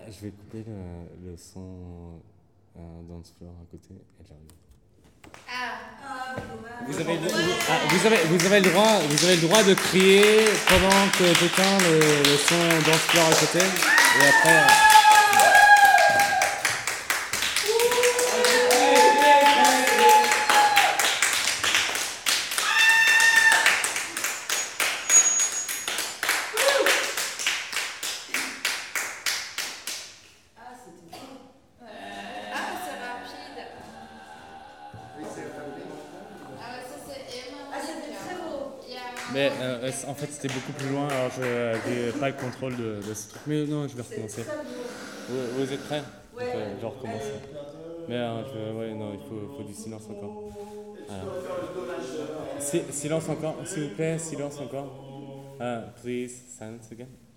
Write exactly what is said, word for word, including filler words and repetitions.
je vais couper le, le son euh, dance floor à côté et j'arrive. Ah, vous avez, vous, ah, vous, avez, vous, avez le droit, vous avez le droit de crier pendant que j'éteins le, le son dance floor à côté et après. Mais euh, en fait c'était beaucoup plus loin, alors je n'ai pas le contrôle de, de ce truc. Mais non, je vais recommencer. Vous, vous êtes prêts? Ouais. Donc, euh, je vais recommencer. Mais euh, je, ouais, non, il faut, faut du silence encore. Voilà. Si, silence encore, s'il vous plaît, silence encore. Uh, please, silence again.